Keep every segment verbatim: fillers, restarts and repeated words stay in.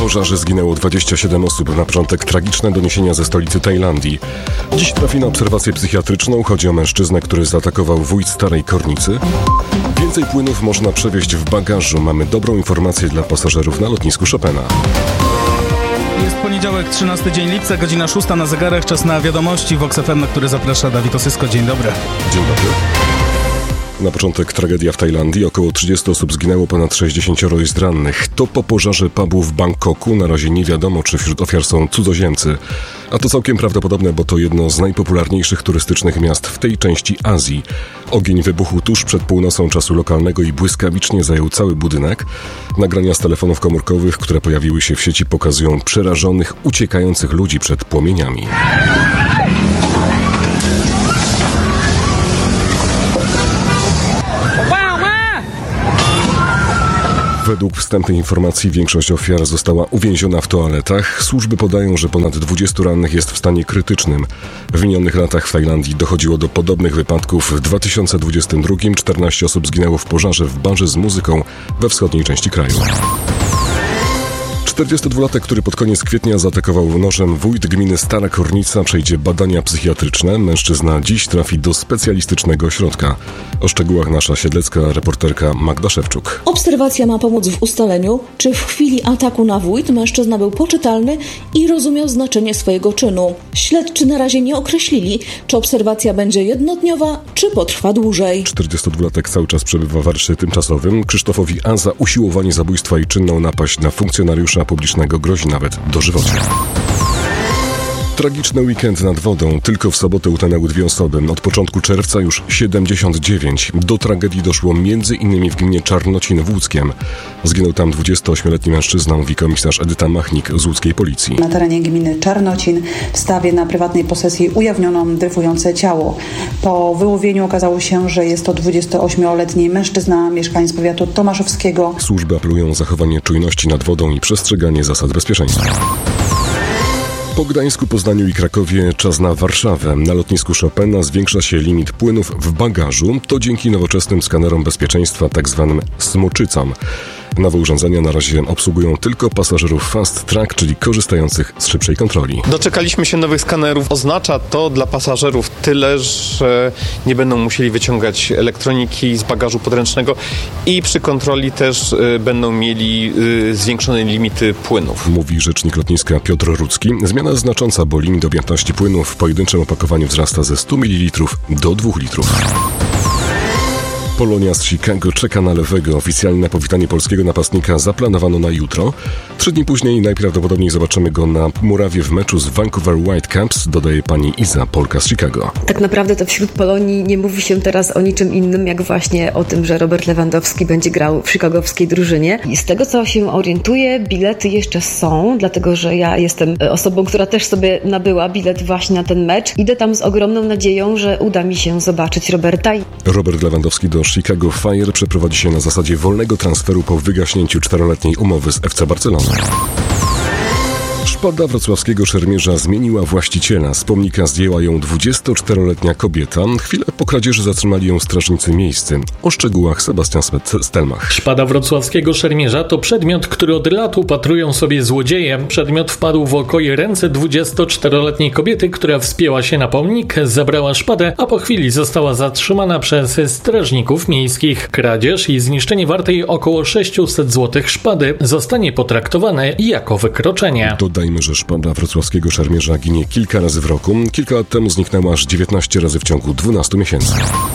pożarze zginęło dwadzieścia siedem osób. Na początek tragiczne doniesienia ze stolicy Tajlandii. Dziś trafi na obserwację psychiatryczną. Chodzi o mężczyznę, który zaatakował wójt Starej Kornicy. Więcej płynów można przewieźć w bagażu. Mamy dobrą informację dla pasażerów na lotnisku Chopina. Jest poniedziałek, trzynasty dzień lipca, godzina szósta na zegarach. Czas na wiadomości w Vox F M, na który zaprasza Dawid Osysko. Dzień dobry. Dzień dobry. Na początek tragedia w Tajlandii. Około trzydzieści osób zginęło, ponad sześćdziesiąt jest rannych. To po pożarze pubu w Bangkoku. Na razie nie wiadomo, czy wśród ofiar są cudzoziemcy. A to całkiem prawdopodobne, bo to jedno z najpopularniejszych turystycznych miast w tej części Azji. Ogień wybuchł tuż przed północą czasu lokalnego i błyskawicznie zajął cały budynek. Nagrania z telefonów komórkowych, które pojawiły się w sieci, pokazują przerażonych, uciekających ludzi przed płomieniami. Według wstępnych informacji większość ofiar została uwięziona w toaletach. Służby podają, że ponad dwudziestu rannych jest w stanie krytycznym. W minionych latach w Tajlandii dochodziło do podobnych wypadków. W dwa tysiące dwudziestym drugim czternaście osób zginęło w pożarze w barze z muzyką we wschodniej części kraju. czterdziestodwulatek, który pod koniec kwietnia zaatakował nożem wójt gminy Stara Kornica, przejdzie badania psychiatryczne. Mężczyzna dziś trafi do specjalistycznego ośrodka. O szczegółach nasza siedlecka reporterka Magda Szewczuk. Obserwacja ma pomóc w ustaleniu, czy w chwili ataku na wójt mężczyzna był poczytalny i rozumiał znaczenie swojego czynu. Śledczy na razie nie określili, czy obserwacja będzie jednodniowa, czy potrwa dłużej. czterdziestodwulatek cały czas przebywa w areszcie tymczasowym. Krzysztofowi A. za usiłowanie zabójstwa i czynną napaść na funkcjonariusza publicznego grozi nawet dożywocie. Tragiczny weekend nad wodą. Tylko w sobotę utonęły dwie osoby. Od początku czerwca już siedemdziesiąt dziewięć. Do tragedii doszło między innymi w gminie Czarnocin w Łódzkiem. Zginął tam dwudziestoośmioletni mężczyzna, mówi komisarz Edyta Machnik z łódzkiej policji. Na terenie gminy Czarnocin w stawie na prywatnej posesji ujawniono dryfujące ciało. Po wyłowieniu okazało się, że jest to dwudziestoośmioletni mężczyzna, mieszkaniec powiatu tomaszowskiego. Służby apelują o zachowanie czujności nad wodą i przestrzeganie zasad bezpieczeństwa. Po Gdańsku, Poznaniu i Krakowie czas na Warszawę. Na lotnisku Chopina zwiększa się limit płynów w bagażu. To dzięki nowoczesnym skanerom bezpieczeństwa, tak zwanym smoczycom. Nowe urządzenia na razie obsługują tylko pasażerów fast track, czyli korzystających z szybszej kontroli. Doczekaliśmy się nowych skanerów. Oznacza to dla pasażerów tyle, że nie będą musieli wyciągać elektroniki z bagażu podręcznego i przy kontroli też y, będą mieli y, zwiększone limity płynów. Mówi rzecznik lotniska Piotr Rudzki. Zmiana znacząca, bo limit objętości płynów w pojedynczym opakowaniu wzrasta ze stu mililitrów do dwóch litrów. Polonia z Chicago czeka na lewego. Oficjalne powitanie polskiego napastnika zaplanowano na jutro. Trzy dni później najprawdopodobniej zobaczymy go na murawie w meczu z Vancouver Whitecaps, dodaje pani Iza, Polka z Chicago. Tak naprawdę to wśród Polonii nie mówi się teraz o niczym innym, jak właśnie o tym, że Robert Lewandowski będzie grał w chicagowskiej drużynie. I z tego, co się orientuję, bilety jeszcze są, dlatego że ja jestem osobą, która też sobie nabyła bilet właśnie na ten mecz. Idę tam z ogromną nadzieją, że uda mi się zobaczyć Roberta. Robert Lewandowski do Chicago Fire przeprowadzi się na zasadzie wolnego transferu po wygaśnięciu czteroletniej umowy z F C Barcelona. Szpada wrocławskiego szermierza zmieniła właściciela. Z pomnika zdjęła ją dwudziestoczteroletnia kobieta. Chwilę po kradzieży zatrzymali ją strażnicy miejscy. O szczegółach Sebastian Stelmach. Szpada wrocławskiego szermierza to przedmiot, który od lat upatrują sobie złodzieje. Przedmiot wpadł w oko i ręce dwudziestoczteroletniej kobiety, która wspięła się na pomnik, zabrała szpadę, a po chwili została zatrzymana przez strażników miejskich. Kradzież i zniszczenie wartej około sześćset złotych szpady zostanie potraktowane jako wykroczenie. Dodajmy, że szpada wrocławskiego szermierza ginie kilka razy w roku. Kilka lat temu zniknęła aż dziewiętnaście razy w ciągu dwunastu miesięcy.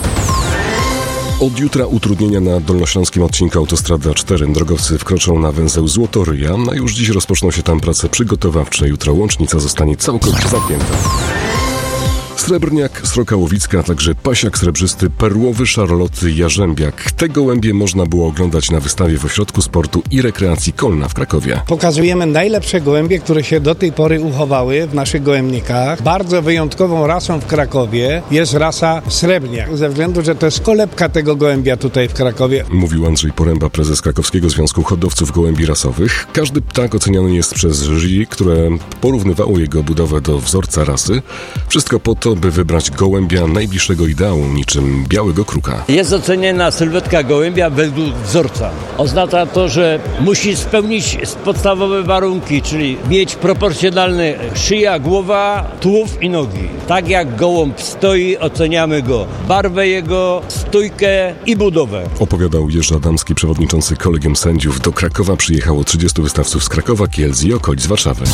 Od jutra utrudnienia na dolnośląskim odcinku autostrady A cztery. Drogowcy wkroczą na węzeł Złotoryja, a już dziś rozpoczną się tam prace przygotowawcze. Jutro łącznica zostanie całkowicie zamknięta. Srebrniak, sroka łowicka, a także pasiak srebrzysty, perłowy szarloty, jarzębiak. Te gołębie można było oglądać na wystawie w Ośrodku Sportu i Rekreacji Kolna w Krakowie. Pokazujemy najlepsze gołębie, które się do tej pory uchowały w naszych gołębnikach. Bardzo wyjątkową rasą w Krakowie jest rasa srebrniak, ze względu, że to jest kolebka tego gołębia tutaj w Krakowie. Mówił Andrzej Poręba, prezes Krakowskiego Związku Hodowców Gołębi Rasowych. Każdy ptak oceniany jest przez jury, które porównywało jego budowę do wzorca rasy. Wszystko po to, to, by wybrać gołębia najbliższego ideału, niczym białego kruka. Jest oceniana sylwetka gołębia według wzorca. Oznacza to, że musi spełnić podstawowe warunki, czyli mieć proporcjonalny szyja, głowa, tułów i nogi. Tak jak gołąb stoi, oceniamy go barwę jego, stójkę i budowę. Opowiadał Jerzy Adamski, przewodniczący Kolegium Sędziów. Do Krakowa przyjechało trzydziestu wystawców z Krakowa, Kielc i okolic Warszawy.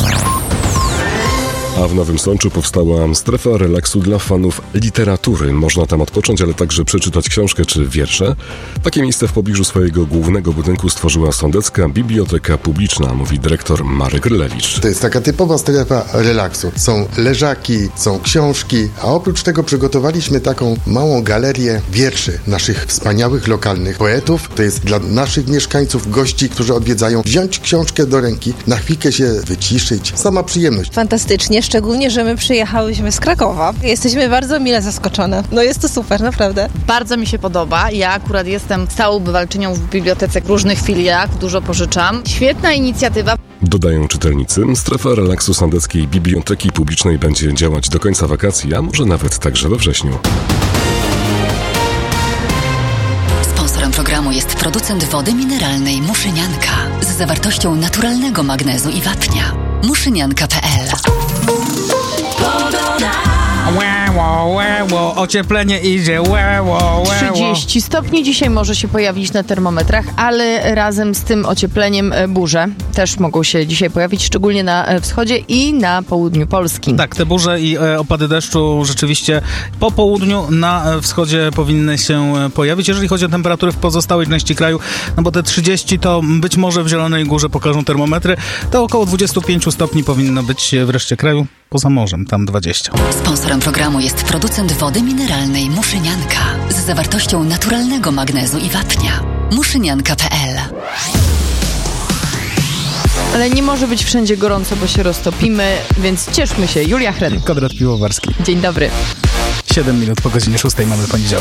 A w Nowym Sączu powstała strefa relaksu dla fanów literatury. Można tam odpocząć, ale także przeczytać książkę czy wiersze. Takie miejsce w pobliżu swojego głównego budynku stworzyła Sądecka Biblioteka Publiczna, mówi dyrektor Marek Rylewicz. To jest taka typowa strefa relaksu. Są leżaki, są książki, a oprócz tego przygotowaliśmy taką małą galerię wierszy naszych wspaniałych lokalnych poetów. To jest dla naszych mieszkańców, gości, którzy odwiedzają, wziąć książkę do ręki, na chwilkę się wyciszyć. Sama przyjemność. Fantastycznie. Szczególnie, że my przyjechałyśmy z Krakowa. Jesteśmy bardzo mile zaskoczone. No jest to super, naprawdę. Bardzo mi się podoba. Ja akurat jestem stałą bywalczynią w bibliotece w różnych filiach, dużo pożyczam. Świetna inicjatywa. Dodają czytelnicy, strefa relaksu Sądeckiej Biblioteki Publicznej będzie działać do końca wakacji, a może nawet także we wrześniu. Sponsorem programu jest producent wody mineralnej Muszynianka z zawartością naturalnego magnezu i wapnia. muszynianka kropka pe el. Łeło, łeło, ocieplenie idzie, łeło, łeło. trzydzieści stopni dzisiaj może się pojawić na termometrach, ale razem z tym ociepleniem burze też mogą się dzisiaj pojawić, szczególnie na wschodzie i na południu Polski. Tak, te burze i e, opady deszczu rzeczywiście po południu na wschodzie powinny się pojawić. Jeżeli chodzi o temperatury w pozostałej części kraju, no bo te trzydzieści to być może w Zielonej Górze pokażą termometry, to około dwadzieścia pięć stopni powinno być w reszcie kraju, poza morzem, tam dwadzieścia. Sponsorem programu jest producent wody mineralnej Muszynianka z zawartością naturalnego magnezu i wapnia. muszynianka kropka pe el. Ale nie może być wszędzie gorąco, bo się roztopimy, więc cieszmy się. Julia Hren. Konrad Piwowarski. Dzień dobry. siedem minut po godzinie szóstej mamy poniedziałek.